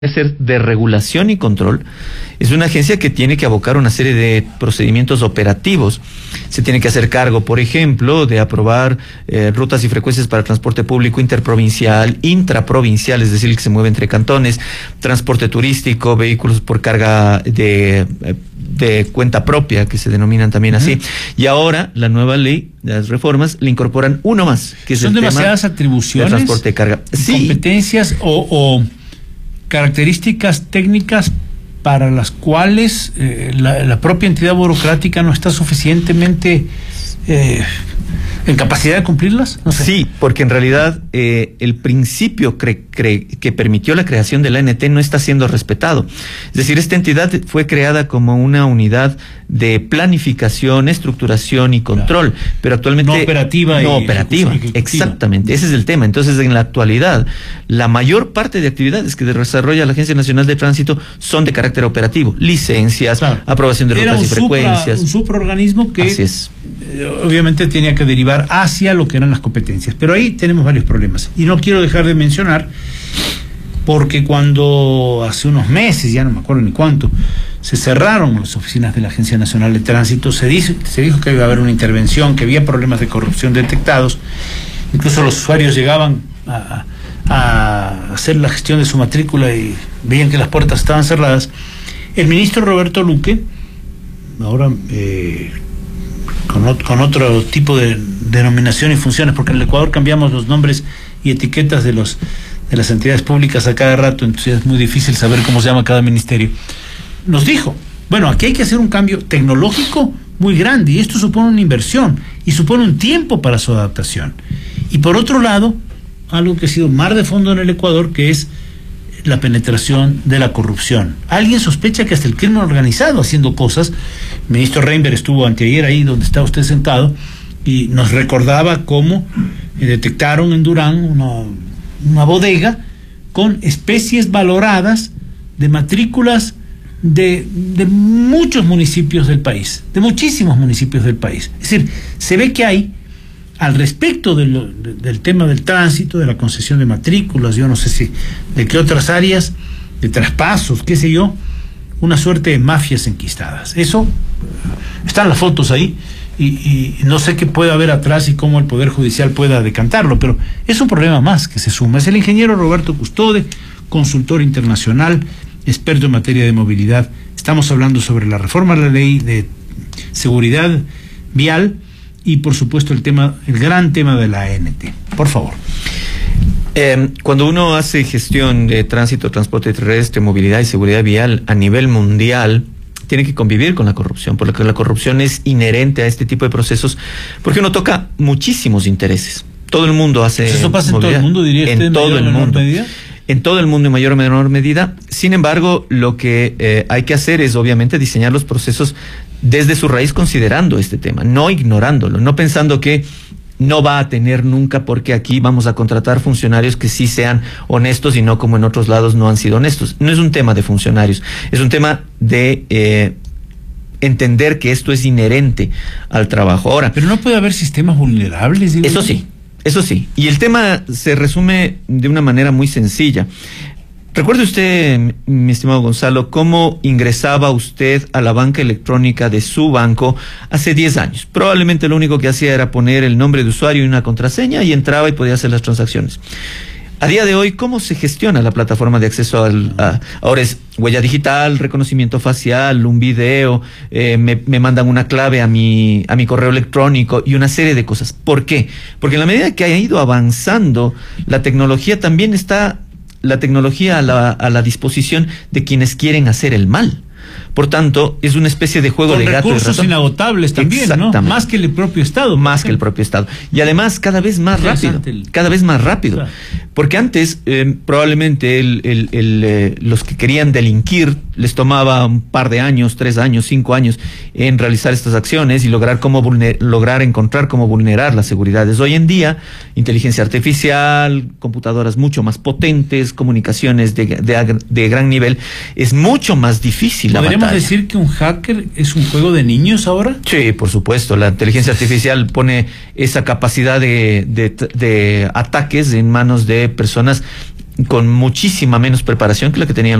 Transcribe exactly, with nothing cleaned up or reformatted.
ser de regulación y control, es una agencia que tiene que abocar una serie de procedimientos operativos. Se tiene que hacer cargo, por ejemplo, de aprobar eh, rutas y frecuencias para transporte público interprovincial, intraprovincial, es decir, que se mueve entre cantones, transporte turístico, vehículos por carga de, de cuenta propia, que se denominan también así. Uh-huh. Y ahora la nueva ley, las reformas, le incorporan uno más, que es ¿Son el demasiadas tema atribuciones, de transporte de carga? Sí. Competencias o... o... características técnicas para las cuales eh, la, la propia entidad burocrática no está suficientemente eh, en capacidad de cumplirlas? No sé. Sí, porque en realidad eh, el principio cre, cre, que permitió la creación de la A N T no está siendo respetado. Es decir, esta entidad fue creada como una unidad de planificación, estructuración y control, claro, pero actualmente... No operativa. No y operativa, exactamente, ese es el tema. Entonces, en la actualidad, la mayor parte de actividades que desarrolla la Agencia Nacional de Tránsito son de carácter operativo, licencias, claro, aprobación de rutas y frecuencias. Era un supraorganismo que Así es. obviamente tenía que derivar hacia lo que eran las competencias, pero ahí tenemos varios problemas. Y no quiero dejar de mencionar, porque cuando hace unos meses, ya no me acuerdo ni cuánto, se cerraron las oficinas de la Agencia Nacional de Tránsito, se dijo, se dijo que iba a haber una intervención, que había problemas de corrupción detectados, incluso los usuarios llegaban a, a hacer la gestión de su matrícula y veían que las puertas estaban cerradas. El ministro Roberto Luque, ahora eh, con, otro, con otro tipo de denominación y funciones, porque en el Ecuador cambiamos los nombres y etiquetas de los de las entidades públicas a cada rato, entonces es muy difícil saber cómo se llama cada ministerio, nos dijo, bueno, aquí hay que hacer un cambio tecnológico muy grande y esto supone una inversión y supone un tiempo para su adaptación. Y por otro lado, algo que ha sido mar de fondo en el Ecuador, que es la penetración de la corrupción. Alguien sospecha que hasta el crimen organizado haciendo cosas. El ministro Reinberg estuvo anteayer ahí donde está usted sentado y nos recordaba cómo eh, detectaron en Durán una, una bodega con especies valoradas de matrículas de, de muchos municipios del país, de muchísimos municipios del país. Es decir, se ve que hay, al respecto de lo, de, del tema del tránsito, de la concesión de matrículas, yo no sé si de qué otras áreas, de traspasos, qué sé yo, una suerte de mafias enquistadas. Eso, están las fotos ahí, y, y no sé qué puede haber atrás y cómo el Poder Judicial pueda decantarlo, pero es un problema más que se suma. Es el ingeniero Roberto Custode, consultor internacional, experto en materia de movilidad. Estamos hablando sobre la reforma de la ley de seguridad vial y por supuesto el tema, el gran tema de la A N T. Por favor. Eh, cuando uno hace gestión de tránsito, transporte terrestre, movilidad y seguridad vial a nivel mundial, tiene que convivir con la corrupción, porque la corrupción es inherente a este tipo de procesos, porque uno toca muchísimos intereses. Todo el mundo hace... ¿Eso pasa en todo el mundo, diría usted? En todo el mundo. En todo el mundo en mayor o menor medida. Sin embargo, lo que eh, hay que hacer es obviamente diseñar los procesos desde su raíz, considerando este tema, no ignorándolo, no pensando que no va a tener nunca, porque aquí vamos a contratar funcionarios que sí sean honestos y no como en otros lados no han sido honestos. No es un tema de funcionarios, es un tema de eh, entender que esto es inherente al trabajo. Ahora, pero no puede haber sistemas vulnerables, digo. Eso sí. Eso sí, y el tema se resume de una manera muy sencilla. Recuerde usted, mi estimado Gonzalo, cómo ingresaba usted a la banca electrónica de su banco hace diez años. Probablemente lo único que hacía era poner el nombre de usuario y una contraseña y entraba y podía hacer las transacciones. A día de hoy, ¿cómo se gestiona la plataforma de acceso al... A, ahora es huella digital, reconocimiento facial, un video, eh, me, me mandan una clave a mi, a mi correo electrónico y una serie de cosas. ¿Por qué? Porque en la medida que ha ido avanzando la tecnología, también está la tecnología a la, a la disposición de quienes quieren hacer el mal. Por tanto, es una especie de juego de gato y ratón. Con recursos inagotables también, ¿no? Más que el propio Estado. Más que el propio Estado. Y además, cada vez más rápido. Cada vez más rápido. Claro. Porque antes, eh, probablemente, el, el, el, eh, los que querían delinquir, les tomaba un par de años, tres años, cinco años, en realizar estas acciones y lograr cómo vulner, lograr encontrar cómo vulnerar las seguridades. Hoy en día, inteligencia artificial, computadoras mucho más potentes, comunicaciones de, de, de gran nivel, es mucho más difícil la batalla. ¿Podríamos decir que un hacker es un juego de niños ahora? Sí, por supuesto. La inteligencia artificial pone esa capacidad de, de, de ataques en manos de personas con muchísima menos preparación que la que tenían